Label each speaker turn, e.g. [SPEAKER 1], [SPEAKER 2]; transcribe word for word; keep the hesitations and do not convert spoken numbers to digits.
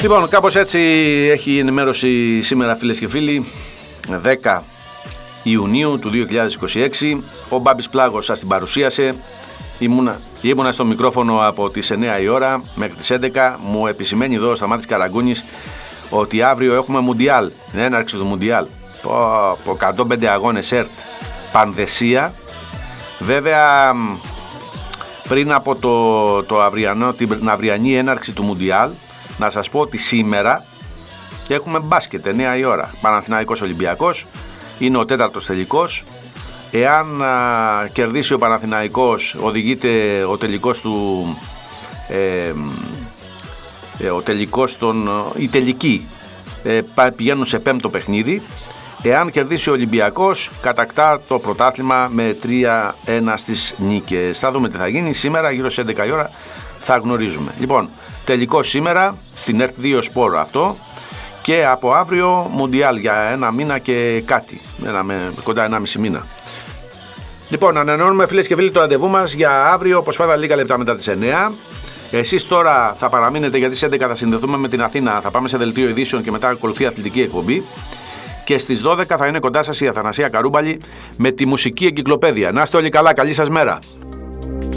[SPEAKER 1] Λοιπόν, κάπως έτσι έχει ενημέρωση σήμερα, φίλες και φίλοι, δέκα Ιουνίου του δύο χιλιάδες είκοσι έξι. Ο Μπάμπης Πλάγος σας την παρουσίασε. Ήμουνα, ήμουνα στο μικρόφωνο από τις εννιά η ώρα μέχρι τις έντεκα. Μου επισημαίνει εδώ ο Σταμάτης Καραγκούνης ότι αύριο έχουμε Μουντιάλ, την έναρξη του Μουντιάλ. Από εκατόν πέντε αγώνες ΕΡΤ Πανδεσία. Βέβαια, πριν από το, το αυριανό, την αυριανή έναρξη του Μουντιάλ, να σας πω ότι σήμερα έχουμε μπάσκετ εννιά η ώρα. Παναθηναϊκός Ολυμπιακός, είναι ο τέταρτος τελικός. Εάν α, κερδίσει ο Παναθηναϊκός, οδηγείται ο τελικός του ε, ε, ο τελικός των, η τελική ε, πηγαίνουν σε πέμπτο παιχνίδι. Εάν κερδίσει ο Ολυμπιακός, κατακτά το πρωτάθλημα με τρία ένα στις νίκες. Θα δούμε τι θα γίνει σήμερα, γύρω στις έντεκα η ώρα θα γνωρίζουμε. Λοιπόν, τελικό σήμερα στην ΕΡΤ δύο Sport αυτό, και από αύριο Μουντιάλ για ένα μήνα και κάτι, ένα, με, κοντά ένα μισή μήνα. Λοιπόν, ανανεώνουμε, φίλες και φίλοι, το ραντεβού μας για αύριο, όπως πάντα λίγα λεπτά μετά τις εννιά. Εσείς τώρα θα παραμείνετε, γιατί στις έντεκα θα συνδεθούμε με την Αθήνα, θα πάμε σε δελτίο ειδήσεων και μετά ακολουθεί αθλητική εκπομπή. Και στις δώδεκα θα είναι κοντά σας η Αθανασία Καρούμπαλη με τη μουσική εγκυκλοπαίδεια. Να είστε όλοι καλά, καλή σας μέρα.